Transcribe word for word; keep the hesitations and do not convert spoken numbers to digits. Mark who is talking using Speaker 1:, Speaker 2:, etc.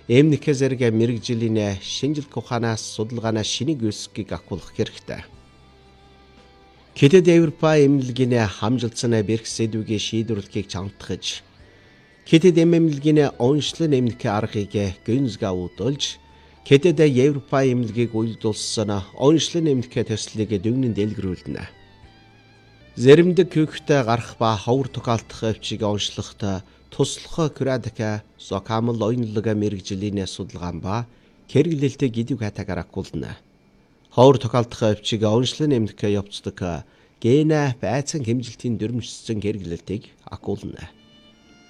Speaker 1: эмнэлэг зэрэг мэрэгжлийн шинжилгээ ухаанаас судалгаанаа шинийг өсгөхийг агуулгах хэрэгтэй. Китэд Европа эмнэлгийн хамжилсан бэрх сэдвийг шийдвэрлэхийг чамдахж, Китэд эмнэлгийн онцлог эмнэлэг аргыг гүнзгий үүдэлж, Китэд Европа эмнэлгийг үйлдүүлсэн онцлог эмнэлэг төслийг дүгнэн дэлгэрүүлнэ. Зэрэмдэг хөвгтэй гарах ба ховор тохиолдох өвчийг онцлоход туслах курадак сокамл оюунлаг мэрэгжлийн судалгаан ба хэрэглэлтэй гэдэг хатагаар агуулна. Ховор тохиолдох өвчийг онцлог нэмэх явцдаг гена байцан хэмжилтийн дүрмжсэн хэрэглэлтийг агуулна.